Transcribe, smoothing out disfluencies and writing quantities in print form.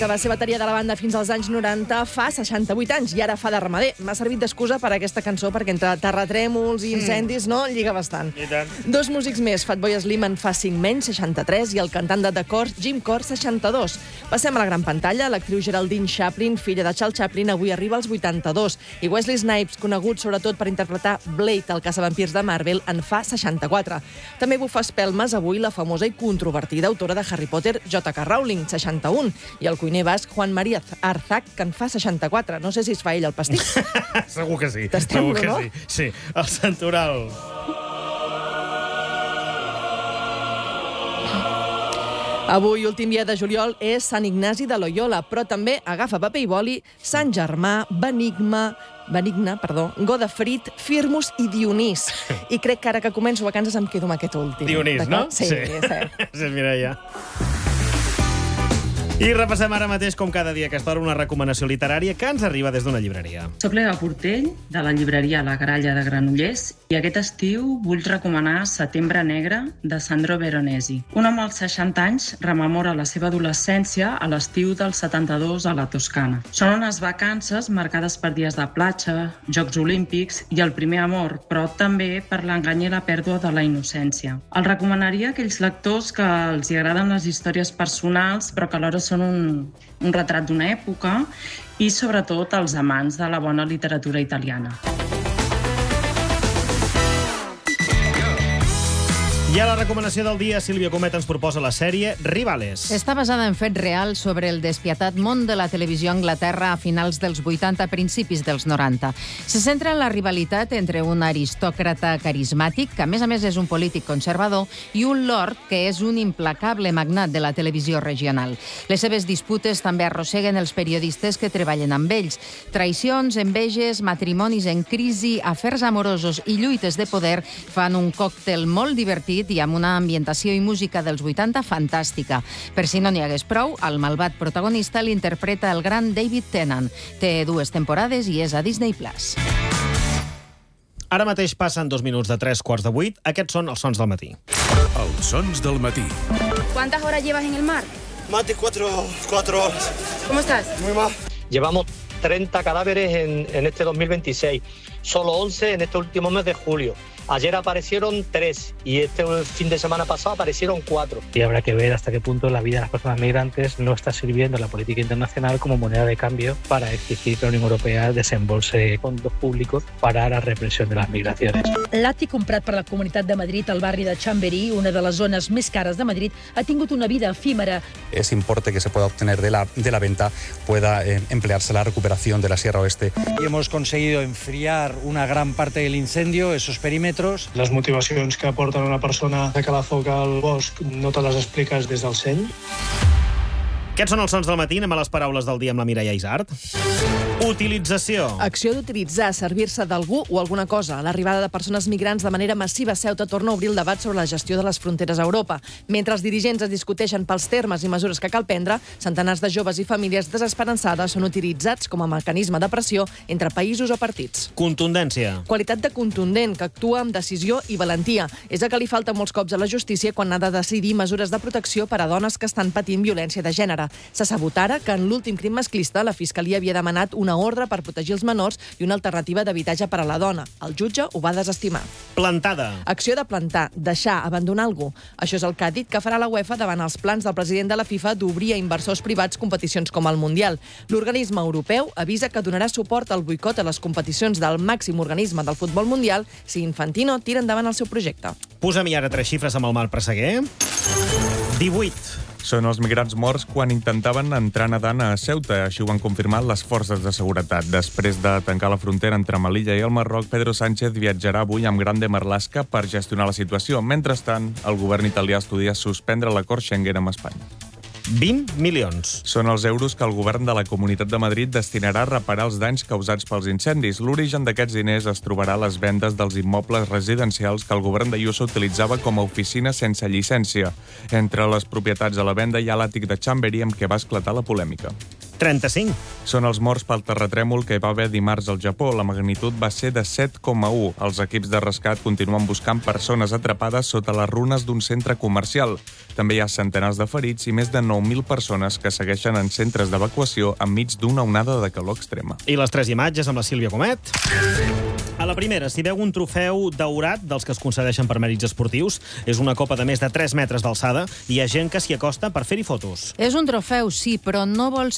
que va ser bateria de la banda fins als anys 90, fa 68 anys, i ara fa de ramader. M'ha servit d'excusa per a aquesta cançó, perquè entre terratrèmols i incendis, no, lliga bastant. I tant. Dos músics més, Fatboy Slim en fa 5 menys, 63, i el cantant de The Corrs, Jim Corr, 62. Passem a la gran pantalla. L'actriu Geraldine Chaplin, filla de Charles Chaplin, avui arriba als 82. I Wesley Snipes, conegut sobretot per interpretar Blade, el caçavampirs de Marvel, en fa 64. També bufa espelmes avui la famosa i controvertida autora de Harry Potter, J.K. Rowling, 61. I el cuiner basc Juan María Arzac, que en fa 64. No sé si es fa ell el pastís. Segur que sí. Tastem-lo, Segur que no? sí. Sí, el Santoral. Avui, últim dia de juliol, és Sant Ignasi de Loyola, però també agafa paper i boli Sant Germà, Benigne, Godefrid, Firmus i Dionís. I crec que ara que començo vacances em quedo amb aquest últim. Dionís, no? Sí. Sí, Mireia. I repassem ara mateix, com cada dia a aquesta hora, una recomanació literària que ens arriba des d'una llibreria. Soc l'Eva Portell, de la llibreria La Gralla de Granollers, i aquest estiu vull recomanar Setembre Negre, de Sandro Veronesi. Un home als 60 anys rememora la seva adolescència a l'estiu del 72 a la Toscana. Són unes vacances marcades per dies de platja, Jocs Olímpics i el primer amor, però també per l'engany i la pèrdua de la innocència. El recomanaria a aquells lectors que els hi agraden les històries personals, però que alhora són un retrat d'una època, i sobretot els amants de la bona literatura italiana. I a la recomanació del dia, Sílvia Comet ens proposa la sèrie Rivales. Està basada en fets reals sobre el despietat món de la televisió a Anglaterra a finals dels 80, principis dels 90. Se centra en la rivalitat entre un aristòcrata carismàtic, que a més és un polític conservador, i un lord, que és un implacable magnat de la televisió regional. Les seves disputes també arrosseguen els periodistes que treballen amb ells. Traïcions, enveges, matrimonis en crisi, afers amorosos i lluites de poder fan un còctel molt divertit i amb una ambientació i música dels 80 fantàstica. Per si no n'hi hagués prou, el malvat protagonista l'interpreta el gran David Tennant. Té 2 temporades i és a Disney+. Ara mateix passen 2 minuts de 3:15. Aquests són els sons del matí. Els sons del matí. ¿Cuántas horas llevas en el mar? Más de 4 horas. ¿Cómo estás? Muy mal. Llevamos 30 cadáveres en este 2026, solo 11 en este último mes de julio. Ayer aparecieron 3 y este fin de semana pasado aparecieron 4. Y habrá que ver hasta qué punto la vida de las personas migrantes no está sirviendo a la política internacional como moneda de cambio para exigir que la Unió Europea desembolse fondos públicos para la represión de las migraciones. L'àtic comprat per la Comunitat de Madrid al barri de Chamberí, una de les zones més cares de Madrid, ha tingut una vida efímera. Ese importe que se pueda obtener de la venta pueda emplearse en la recuperación de la Sierra Oeste. Y hemos conseguido enfriar una gran parte del incendio, esos perímetros. Les motivacions que porten una persona a calar foc al bosc no te les expliques des del seny. Aquests són els sons del matí. Anem a les paraules del dia amb la Mireia Isart. Utilització. Acció d'utilitzar, servir-se d'algú o alguna cosa. L'arribada de persones migrants de manera massiva a Ceuta torna a obrir el debat sobre la gestió de les fronteres a Europa. Mentre els dirigents es discuteixen pels termes i mesures que cal prendre, centenars de joves i famílies desesperançades són utilitzats com a mecanisme de pressió entre països o partits. Contundència. Qualitat de contundent, que actua amb decisió i valentia. És el que li falta molts cops a la justícia quan ha de decidir mesures de protecció per a dones que estan patint violència de gènere. S'ha sabut ara que en l'últim crim masclista la Fiscalia havia demanat una ordre per protegir els menors i una alternativa d'habitatge per a la dona. El jutge ho va desestimar. Plantada. Acció de plantar, deixar, abandonar algú. Això és el que ha dit que farà la UEFA davant els plans del president de la FIFA d'obrir a inversors privats competicions com el Mundial. L'organisme europeu avisa que donarà suport al boicot a les competicions del màxim organisme del futbol mundial si Infantino tira endavant el seu projecte. Posa'm-hi ara 3 xifres amb el Marc Presseguer. 18. Són els migrants morts quan intentaven entrar nedant a Ceuta. Així ho van confirmar les forces de seguretat. Després de tancar la frontera entre Melilla i el Marroc, Pedro Sánchez viatjarà avui amb Grande Marlaska per gestionar la situació. Mentrestant, el govern italià estudia suspendre l'acord Schengen amb Espanya. 20 milions. Són els euros que el govern de la Comunitat de Madrid destinarà a reparar els danys causats pels incendis. L'origen d'aquests diners es trobarà a les vendes dels immobles residencials que el govern d'Ayuso utilitzava com a oficina sense llicència. Entre les propietats a la venda hi ha l'àtic de Chamberí amb què va esclatar la polèmica. 35. Són els morts pel terratrèmol que hi va haver dimarts al Japó. La magnitud va ser de 7,1. Els equips de rescat continuen buscant persones atrapades sota les runes d'un centre comercial. També hi ha centenars de ferits i més de 9.000 persones que segueixen en centres d'evacuació enmig d'una onada de calor extrema. I les 3 imatges amb la Sílvia Comet. A la primera, si veu un trofeu daurat dels que es concedeixen per mèrits esportius, és una copa de més de 3 metres d'alçada i hi ha gent que s'hi acosta per fer-hi fotos. És un trofeu, sí, però no vol